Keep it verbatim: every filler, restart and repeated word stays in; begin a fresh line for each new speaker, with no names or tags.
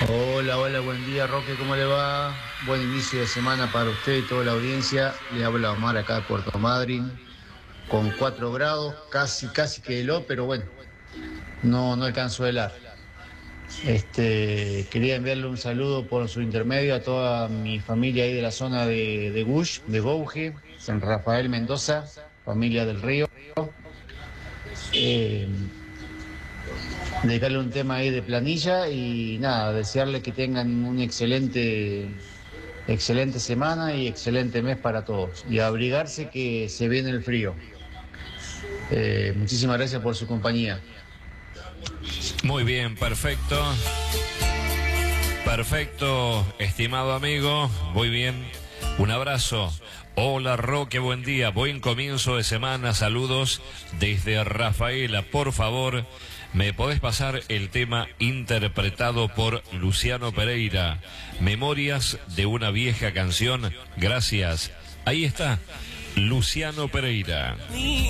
Hola, hola, buen día, Roque, ¿cómo le va? Buen inicio de semana para usted y toda la audiencia. Le habla Omar acá de Puerto Madryn, con cuatro grados, casi, casi que heló, pero bueno, no, no alcanzó a helar. Este, quería enviarle un saludo por su intermedio a toda mi familia ahí de la zona de, de Gush, de Bouge, San Rafael Mendoza, familia del Río. Eh, Dedicarle un tema ahí de planilla y nada, desearle que tengan un excelente, excelente semana y excelente mes para todos. Y a abrigarse que se viene el frío. Eh, muchísimas gracias por su compañía.
Muy bien, perfecto. Perfecto, estimado amigo. Muy bien. Un abrazo. Hola Roque, buen día. Buen comienzo de semana. Saludos desde Rafaela. Por favor, ¿me podés pasar el tema interpretado por Luciano Pereira? Memorias de una vieja canción. Gracias. Ahí está, Luciano Pereira.